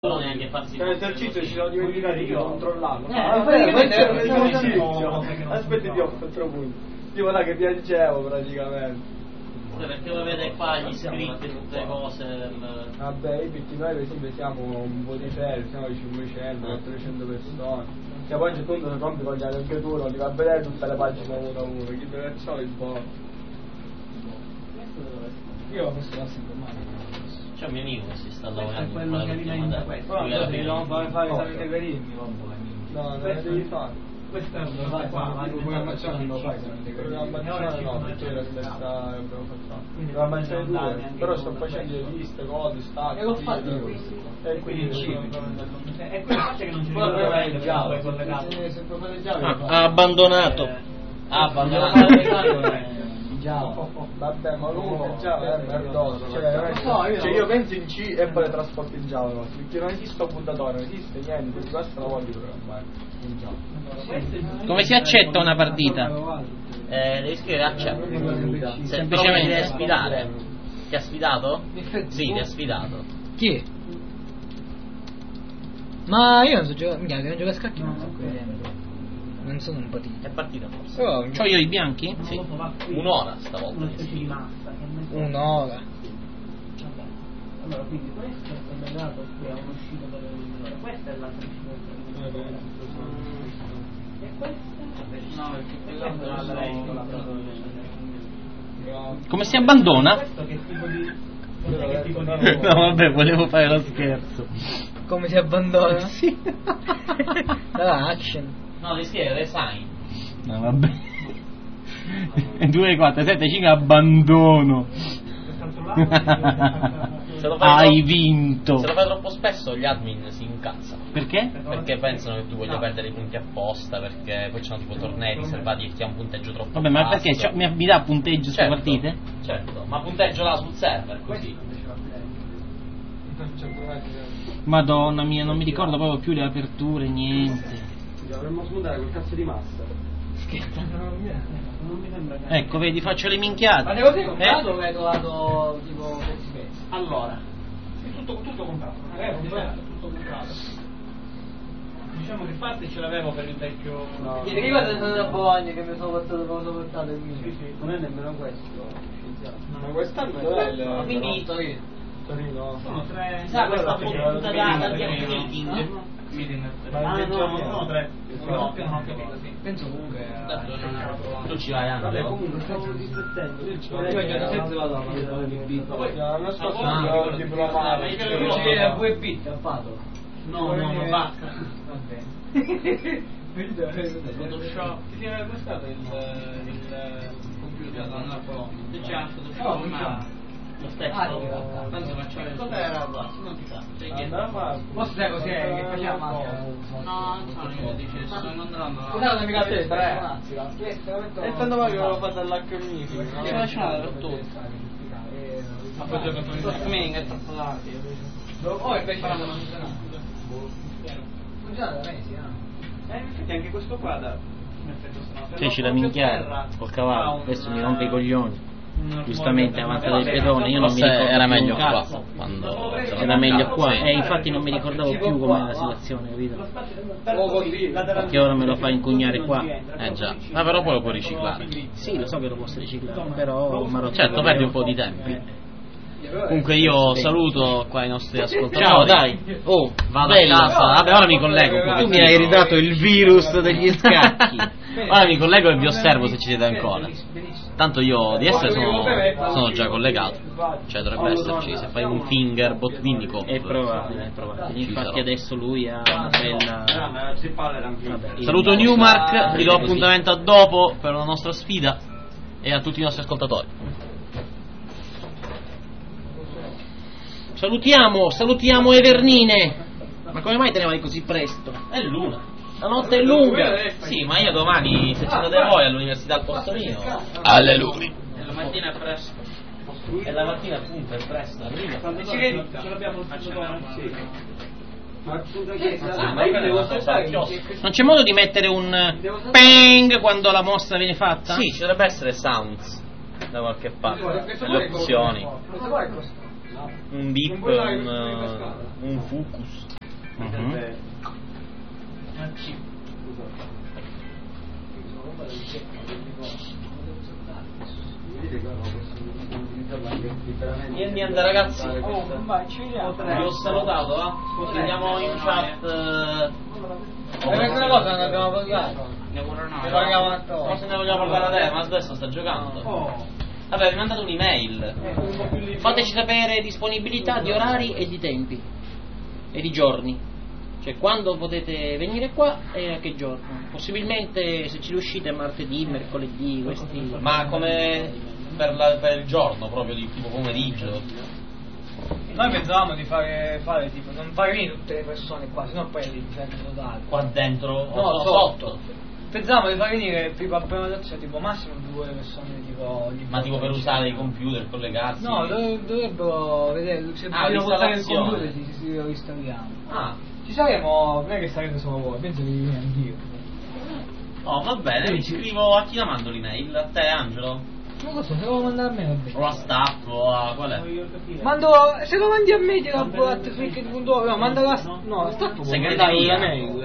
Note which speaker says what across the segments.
Speaker 1: neanche farsi
Speaker 2: l'esercizio ci siamo dimenticati di controllarlo. Aspetta, ti offro 4 punti. Io guarda che piangevo praticamente.
Speaker 1: Perché lo vede qua gli iscritti e tutte le cose.
Speaker 2: Vabbè, perché noi per esempio siamo un po' di ferri, siamo 500, 400 persone. Se poi c'è tutto, se rompi con gli allengatori, li va a vedere tutte le pagine uno a uno, chi deve essere il po'. Io lo posso fare informare.
Speaker 1: C'è un mio amico che si sta lavorando
Speaker 3: quello che alimenta questo.
Speaker 2: Però non fare i verini. No, non le devi fare.
Speaker 3: Questo è un qua,
Speaker 2: puoi ammazzare, non lo fai, no, perché è la stessa che abbiamo fatto. Devo ammazzare 2, però sto facendo le liste, cose, stati.
Speaker 3: E l'ho fatto io.
Speaker 2: E quindi
Speaker 3: è quella che non ci
Speaker 1: ha abbandonato.
Speaker 2: Vabbè, ma lui già è merdoso. Cioè io penso in C e poi le trasporti in Java, perché non esiste un puntatore, non esiste niente, quindi questo lo voglio programmare in Java.
Speaker 4: Come si accetta una partita?
Speaker 1: Devi scrivere accetta. Semplicemente devi sfidare. Ti ha sfidato? Sì, ti ha sfidato.
Speaker 4: Chi? Ma io non so giocare. Minchia, non gioco a scacchi, non sono un patino.
Speaker 1: È partita forse.
Speaker 4: Oh, c'ho io i bianchi?
Speaker 1: Sì. Un'ora stavolta.
Speaker 4: Un'ora.
Speaker 3: Allora, quindi questo è collegato qui a un'uscita dell'eliminatore. Questa è l'altra uscita dell'eliminatore. E questa? No, perché
Speaker 4: Come si abbandona?
Speaker 3: questo che tipo di...
Speaker 4: No, vabbè, volevo fare lo scherzo. Come si abbandona? Sì. Allora, action.
Speaker 1: No, devi scrivere resign.
Speaker 4: No, vabbè. 2, 4, 7, 5, abbandono. Hai vinto.
Speaker 1: Se lo fai troppo spesso gli admin si incazzano.
Speaker 4: Perché?
Speaker 1: Perché pensano che tu voglia perdere i punti apposta, perché poi c'hanno tipo tornei riservati e ti ha un punteggio troppo
Speaker 4: Vabbè, ma
Speaker 1: basso.
Speaker 4: perché mi dà punteggio sulle partite?
Speaker 1: Certo, ma punteggio là sul server, così.
Speaker 4: Madonna mia, non mi ricordo proprio più le aperture, niente.
Speaker 2: Dovremmo smontare quel cazzo di massa.
Speaker 3: Non mi sembra che...
Speaker 4: Ecco, vedi, faccio le minchiate.
Speaker 3: Ma negozi comprato o hai trovato tipo pezzi?
Speaker 1: Allora,
Speaker 3: Tutto comprato. Tutto comprato. Diciamo che parte ce l'avevo per il vecchio.
Speaker 2: No.
Speaker 3: Ieri guarda sono da Bologna che mi sono portato il mio. Sì. Non è nemmeno questo.
Speaker 2: Ma quest'anno dov'è il...
Speaker 3: Ho finito io.
Speaker 2: Torino?
Speaker 3: Sono 3.
Speaker 1: sa questa punta data di meeting?
Speaker 3: Ah no, sono 3. Non ho capito, sì. Penso comunque
Speaker 1: Tu ci vai anche.
Speaker 2: Vabbè, comunque stavo di settembre.
Speaker 3: Io già senza vado a fare il beat.
Speaker 2: L'anno scorso ho diplomato.
Speaker 3: A voi beat ha fatto?
Speaker 1: No, ma basta.
Speaker 3: Va bene.
Speaker 1: Photoshop.
Speaker 3: Ti era costato il computer da Polonia? C'è anche Photoshop, ma
Speaker 1: Lo stesso.
Speaker 3: tanto facciamo cos'era qua? Non ti sa.
Speaker 2: Forse
Speaker 3: sai cos'è che facciamo?
Speaker 1: No, non sono io, dice, sono andando.
Speaker 3: Scusate, mica te,
Speaker 2: E tanto poi che avevo fatto all'HMI.
Speaker 3: Ti facciamo tutto. Ma poi gioco con il streaming è troppo tardi. Oh, invece funziona da mesi, infatti anche questo qua da...
Speaker 4: Feci la minchiata col cavallo, adesso mi rompe i coglioni. Giustamente avanti del pedone, io non mi ricordo
Speaker 1: era
Speaker 4: più
Speaker 1: meglio
Speaker 4: un
Speaker 1: qua.
Speaker 4: cazzo.
Speaker 1: Quando
Speaker 4: Era meglio qua, e infatti non mi ricordavo più com'era la situazione, capito? Perché ora me lo fa incugnare qua.
Speaker 1: già. Ma però poi lo puoi riciclare.
Speaker 4: Sì, lo so che lo posso riciclare, però
Speaker 1: Certo, perdi un po' di tempo. Comunque io saluto qua i nostri ascoltatori.
Speaker 4: Ciao, dai. Oh,
Speaker 1: Vado
Speaker 4: bello.
Speaker 1: a casa. Vabbè, ora mi collego un
Speaker 4: Tu
Speaker 1: pochettino.
Speaker 4: mi hai ridato il virus degli scacchi.
Speaker 1: Ora mi collego e vi osservo se ci siete ancora. Tanto io di essere sono già collegato. Cioè dovrebbe esserci. Se fai un finger bottin
Speaker 4: È probabile, è probabile. Infatti adesso lui ha una bella... Vabbè,
Speaker 1: Saluto Newmark, vi do appuntamento a dopo per la nostra sfida e a tutti i nostri ascoltatori.
Speaker 4: Salutiamo Evernine. Ma come mai te ne vai così presto?
Speaker 1: È l'una.
Speaker 4: La notte è lunga.
Speaker 1: Sì, ma io domani, se ci andate voi all'università al posto mio,
Speaker 4: Alle luni.
Speaker 1: e la mattina è presto. E la mattina appunto è presto, arriva.
Speaker 3: Ce l'abbiamo il sì.
Speaker 1: Ma io devo stare
Speaker 4: Non c'è modo di mettere un ping quando la mossa viene fatta?
Speaker 1: Sì, ci dovrebbe essere sounds da qualche parte, nelle opzioni. un dip, un fucus. Niente ragazzi, vi ho salutato, va? Così andiamo in chat.
Speaker 4: Quella cosa non abbiamo pagato. Ne
Speaker 1: vogliamo parlare a te, ma adesso sta giocando. Vabbè, vi mandate un'email. Fateci sapere disponibilità di orari e di tempi. E di giorni. Cioè quando potete venire qua e a che giorno. Possibilmente se ci riuscite martedì, mercoledì, questi. Ma come per il giorno proprio di tipo pomeriggio.
Speaker 4: Noi pensavamo di fare tipo non fare venire tutte le persone qua, sennò poi li prendono totale.
Speaker 1: Qua dentro
Speaker 4: no, sotto. Pensavamo di far venire tipo a prenotazione tipo massimo 2 persone tipo.
Speaker 1: Ma tipo per usare i computer, collegarsi?
Speaker 4: No, dovrebbero vedere se vogliono portare il computer si lo installiamo. Ci saremo, non è che sarete solo voi, penso che viene anch'io.
Speaker 1: Oh va bene, mi scrivo a chi la mando l'email? A te Angelo?
Speaker 4: Non lo so, se lo manda a me va bene.
Speaker 1: O a staff o a qual è?
Speaker 4: Se lo mandi a me tira un po' a freak.org, no, manda la staff può mandare una mail.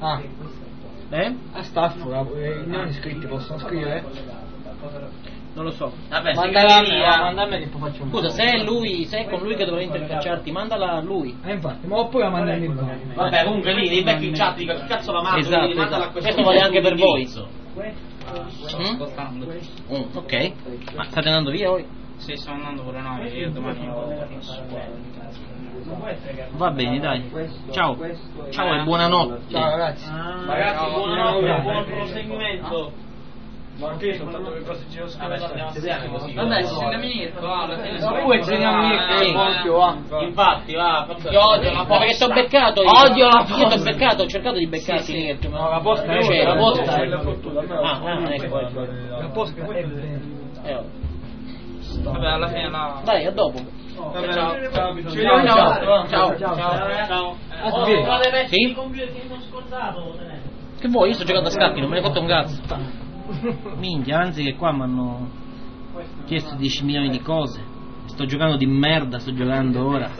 Speaker 4: A staff, non iscritti possono scrivere? Non lo so.
Speaker 1: Vabbè,
Speaker 4: manda a me che poi faccio un
Speaker 1: scusa, se è con lui che dovrà interfacciarti, mandala a lui.
Speaker 4: Infatti, ma oppure la manda a me.
Speaker 1: Vabbè, comunque lì, nei vecchi chat, dico, che cazzo la mando?
Speaker 4: Esatto.
Speaker 1: Questo vale anche per voi. Ok, ma state andando via voi?
Speaker 5: Sì, sto andando pure noi, io domani
Speaker 1: Va bene, dai. Ciao. Ciao e buonanotte.
Speaker 4: Ciao ragazzi.
Speaker 1: Ragazzi, buonanotte, buon proseguimento.
Speaker 2: Ma anche io soltanto che cosa ci devo scrivere.
Speaker 5: Vabbè, ci segniamo Mirko, alla fine.
Speaker 4: Poi segniamo Mirko.
Speaker 1: Infatti, va. Io odio la posta. Perché ti ho beccato.
Speaker 4: Odio la posta.
Speaker 1: Io ti ho beccato, ho cercato di beccarti Mirko.
Speaker 4: No, la posta
Speaker 1: c'è, la posta.
Speaker 2: Ecco.
Speaker 4: La posta è bene.
Speaker 5: Vabbè, alla fine la.
Speaker 1: Dai, a dopo.
Speaker 4: Ciao.
Speaker 1: Sì? Che vuoi? Io sto giocando a scacchi, non me ne fotte un cazzo. Minchia, anzi che qua mi hanno chiesto 10 milioni di cose. Sto giocando di merda, sto giocando ora.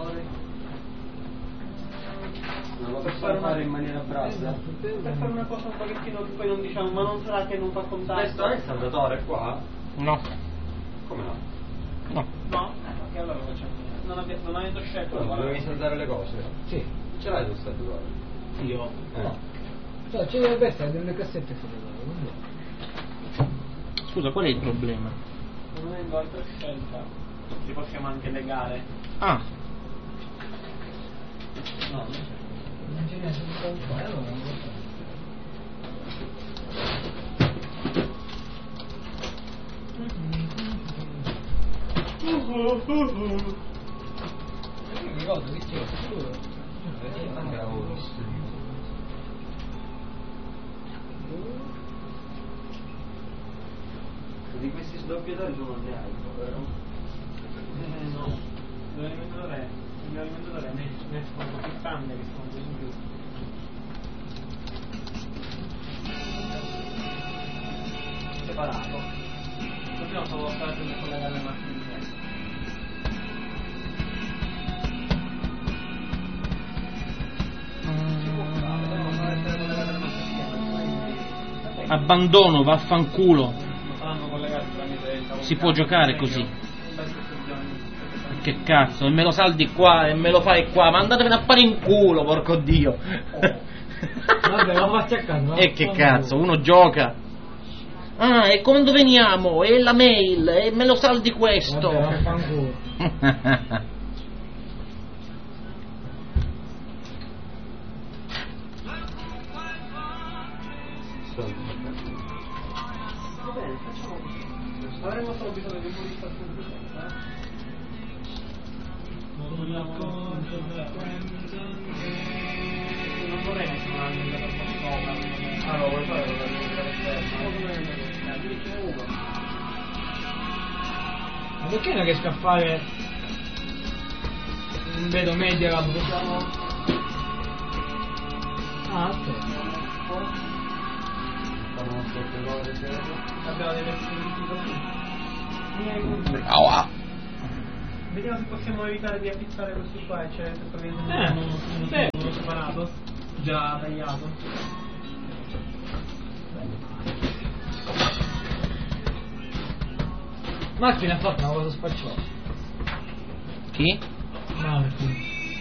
Speaker 2: Non lo posso fare in maniera brasa. Per fare una cosa un pochettino che poi non diciamo, ma non sarà che non fa contatto. Questo è il saldatore qua?
Speaker 1: No.
Speaker 2: Come no?
Speaker 1: No.
Speaker 2: No? Perché allora lo facciamo? Non avendo scelto. No, dovevi saldare le cose? Sì. Ce l'hai tu saldatore?
Speaker 1: Io?
Speaker 2: No.
Speaker 4: Cioè, ci dovrebbe essere delle cassette saldatore.
Speaker 1: Scusa, qual è il problema?
Speaker 2: Non avendo altra scelta, li possiamo anche legare.
Speaker 1: Ah.
Speaker 2: No,
Speaker 4: non c'è niente da fare, allora non lo so. Mi ricordo che c'era sicuro.
Speaker 2: Di questi sdoppiatori tu non ne hai, vero? No. L'alimentatore ne sono più tante che sono in più. Separato. Così non solo stare a collegare le macchine di testa.
Speaker 1: Abbandono, vaffanculo. Si può giocare così. Che cazzo, e me lo saldi qua e me lo fai qua, ma andatevene a fare in culo, porco dio.
Speaker 4: Vabbè, lo faccio a casa.
Speaker 1: E che cazzo, uno gioca. Ah, e quando veniamo? E la mail, e me lo saldi questo.
Speaker 4: Vabbè,
Speaker 2: Avremmo solo bisogno di un po' di spazio di tempo, non vorrei mettere una mega per sopra. Ah no, vuoi fare per
Speaker 4: ma perché non riesco a fare un vedo media la possiamo. Aspetta.
Speaker 2: Abbiamo dei vestiti così.
Speaker 1: Aua.
Speaker 3: Vediamo se possiamo evitare di affittare questi qua, cioè se troviamo uno separato, già tagliato.
Speaker 4: Macchina ha fatto una cosa spacciosa.
Speaker 1: Chi?
Speaker 4: Martin.